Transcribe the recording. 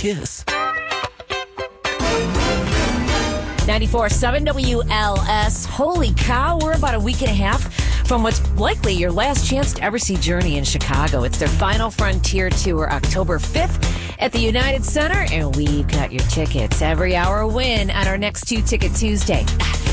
Kiss. 94.7 WLS. Holy cow, we're about a week and a half from what's likely your last chance to ever see Journey in Chicago. It's their Final Frontier Tour, October 5th at the United Center, and we've got your tickets. Every hour a win on our next 2 Ticket Tuesday.